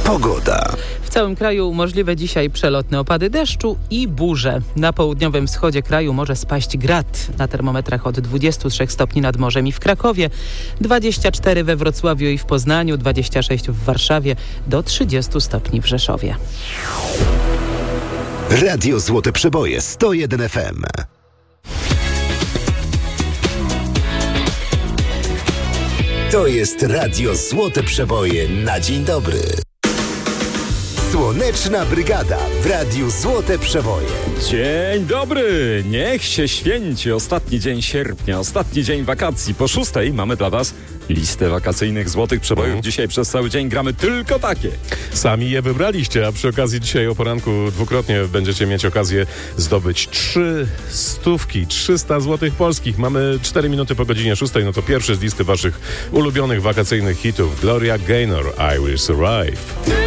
Pogoda. W całym kraju możliwe dzisiaj przelotne opady deszczu i burze. Na południowym wschodzie kraju może spaść grad. Na termometrach od 23 stopni nad morzem i w Krakowie, 24 we Wrocławiu i w Poznaniu, 26 w Warszawie, do 30 stopni w Rzeszowie. Radio Złote Przeboje 101 FM. To jest Radio Złote Przeboje na dzień dobry. Słoneczna Brygada w Radiu Złote Przeboje. Dzień dobry! Niech się święci ostatni dzień sierpnia, ostatni dzień wakacji. Po 6 mamy dla Was listę wakacyjnych złotych przebojów. Dzisiaj przez cały dzień gramy tylko takie. Sami je wybraliście, a przy okazji dzisiaj o poranku dwukrotnie będziecie mieć okazję zdobyć 300 złotych polskich. Mamy 4 minuty po godzinie 6, no to pierwszy z listy Waszych ulubionych wakacyjnych hitów. Gloria Gaynor, I Will Survive.